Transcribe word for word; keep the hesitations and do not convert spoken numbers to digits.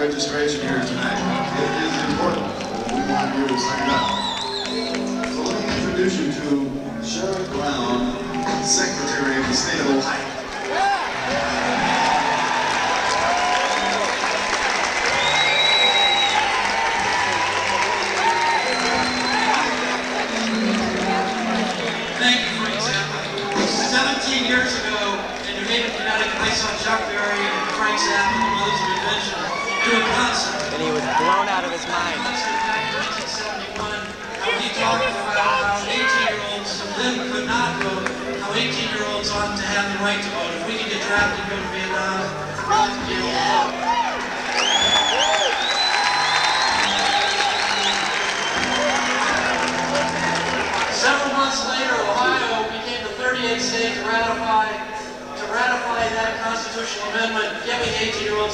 registration here tonight. It is important. We want you to sign up. So let me introduce you to Sherrod Brown, Secretary of the State of Ohio. Thank you, for example. seventeen years ago, in New Haven, Connecticut, I saw Chuck Berry and Frank Zappa, the Mothers of Invention, do a concert. And he was blown out of his mind. Back in nineteen seventy-one, how he talked about how eighteen-year-olds then could not vote, how eighteen-year-olds ought to have the right to vote. If we can get drafted and go to Vietnam, we ought to be able to vote. Several months later, Ohio became the thirty-eighth state to ratify to ratify that constitutional amendment, giving eighteen-year-olds